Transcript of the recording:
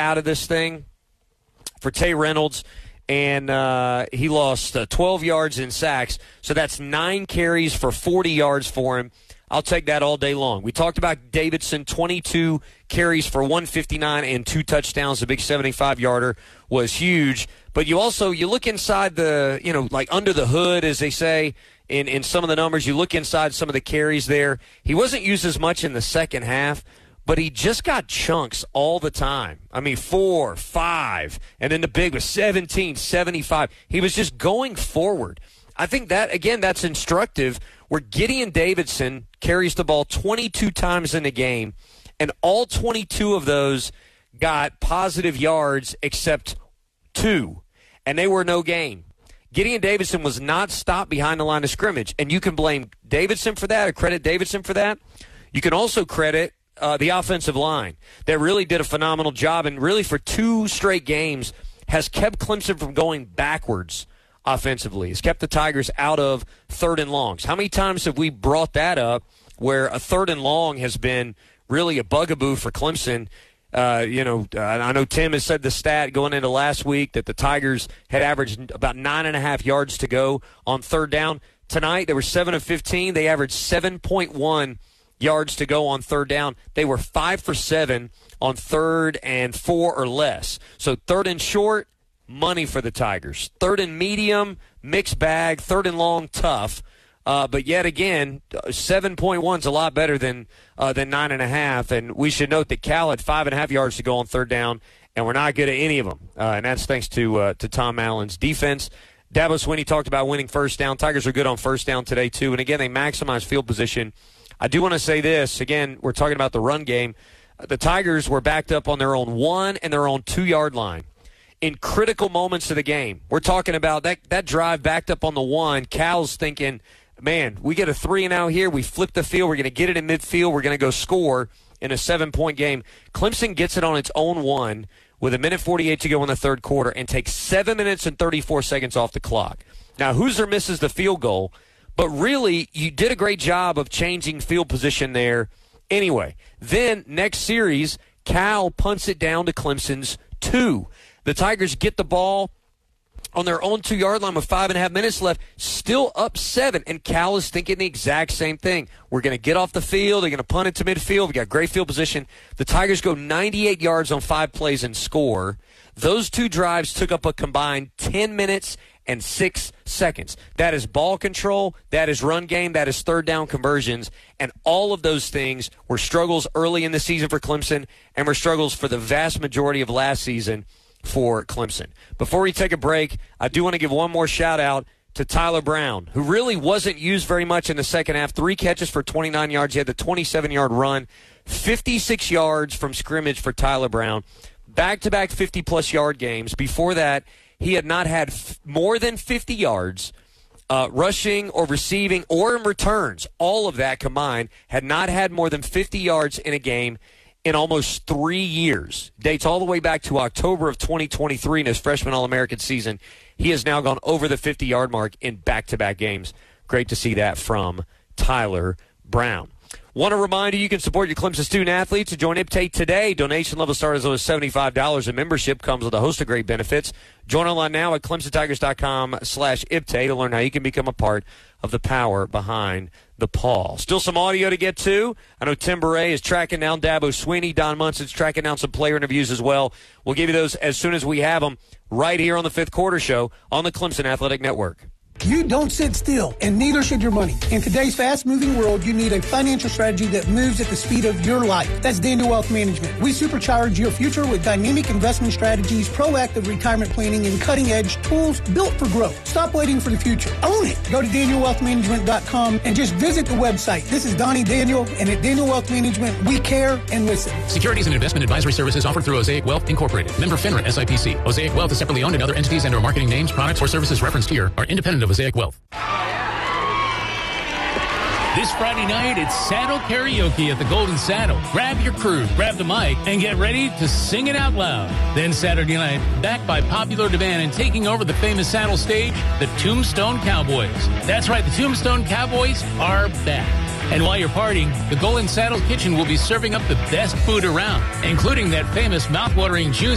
out of this thing for Tay Reynolds, and he lost 12 yards in sacks. So that's 9 carries for 40 yards for him. I'll take that all day long. We talked about Davidson, 22 carries for 159 and 2 touchdowns. The big 75-yarder was huge. But you look inside the, like under the hood, as they say, in some of the numbers. You look inside some of the carries there. He wasn't used as much in the second half, but he just got chunks all the time. I mean, 4, 5, and then the big was 17, 75. He was just going forward. I think that, again, that's instructive, where Gideon Davidson carries the ball 22 times in the game, and all 22 of those got positive yards except 2, and they were no gain. Gideon Davidson was not stopped behind the line of scrimmage, and you can blame Davidson for that or credit Davidson for that. You can also credit the offensive line that really did a phenomenal job, and really for 2 straight games has kept Clemson from going backwards offensively. Has kept the Tigers out of 3rd and longs. How many times have we brought that up where a 3rd and long has been really a bugaboo for Clemson? I know Tim has said the stat going into last week that the Tigers had averaged about 9.5 yards to go on 3rd down. Tonight, they were 7 of 15. They averaged 7.1 yards to go on 3rd down. They were 5 for 7 on 3rd and 4 or less. So 3rd and short, money for the Tigers. 3rd and medium, mixed bag. 3rd and long, tough. But yet again, 7.1 is a lot better than 9.5. And we should note that Cal had 5.5 yards to go on 3rd down, and we're not good at any of them. And that's thanks to Tom Allen's defense. Dabo Swinney talked about winning 1st down. Tigers are good on 1st down today, too. And again, they maximize field position. I do want to say this. Again, we're talking about the run game. The Tigers were backed up on their own 1 and their own 2-yard line in critical moments of the game. We're talking about that drive backed up on the 1. Cal's thinking, man, we get a 3-and-out here. We flip the field. We're going to get it in midfield. We're going to go score in a 7-point game. Clemson gets it on its own 1 with 1:48 to go in the 3rd quarter and takes 7 minutes and 34 seconds off the clock. Now, Hoosier misses the field goal, but really you did a great job of changing field position there anyway. Then next series, Cal punts it down to Clemson's 2. The Tigers get the ball on their own 2-yard line with 5.5 minutes left, still up 7, and Cal is thinking the exact same thing. We're going to get off the field. They're going to punt it to midfield. We got great field position. The Tigers go 98 yards on 5 plays and score. Those 2 drives took up a combined 10 minutes and 6 seconds. That is ball control. That is run game. That is 3rd down conversions. And all of those things were struggles early in the season for Clemson and were struggles for the vast majority of last season for Clemson. Before we take a break, I do want to give one more shout-out to Tyler Brown, who really wasn't used very much in the second half. 3 catches for 29 yards. He had the 27-yard run. 56 yards from scrimmage for Tyler Brown. Back-to-back 50-plus yard games. Before that, he had not had more than 50 yards rushing or receiving or in returns. All of that combined had not had more than 50 yards in a game in almost 3 years. Dates all the way back to October of 2023 in his freshman All-American season. He has now gone over the 50-yard mark in back-to-back games. Great to see that from Tyler Brown. Want to remind you can support your Clemson student-athletes to join IPTAY today. Donation level start as low as $75, and membership comes with a host of great benefits. Join online now at clemsontigers.com/IPTAY to learn how you can become a part of the power behind the Paul. Still some audio to get to. I know Tim Beret is tracking down Dabo Swinney. Don Munson's tracking down some player interviews as well. We'll give you those as soon as we have them right here on the 5th Quarter Show on the Clemson Athletic Network. You don't sit still, and neither should your money. In today's fast-moving world, you need a financial strategy that moves at the speed of your life. That's Daniel Wealth Management. We supercharge your future with dynamic investment strategies, proactive retirement planning, and cutting-edge tools built for growth. Stop waiting for the future. Own it. Go to DanielWealthManagement.com and just visit the website. This is Donnie Daniel, and at Daniel Wealth Management, we care and listen. Securities and investment advisory services offered through Osaic Wealth Incorporated. Member FINRA SIPC. Osaic Wealth is separately owned, and other entities and/or marketing names, products, or services referenced here are independent of Osaic Wealth. This Friday night, it's Saddle Karaoke at the Golden Saddle. Grab your crew, grab the mic, and get ready to sing it out loud. Then Saturday night, backed by popular demand and taking over the famous Saddle stage, the Tombstone Cowboys. That's right, the Tombstone Cowboys are back. And while you're partying, the Golden Saddle Kitchen will be serving up the best food around, including that famous mouth-watering juice